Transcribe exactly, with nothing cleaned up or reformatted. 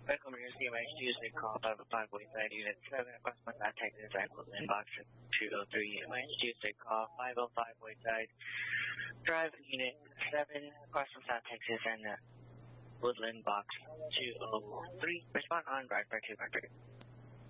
Welcome to C M H Tuesday call five oh five Wayside Unit seven across Manhattan, Texas, Woodland Box two oh three M H Tuesday call five oh five Wayside Drive Unit seven across Manhattan, Texas, and uh, Woodland Box two oh three. Respond on drive by two by three.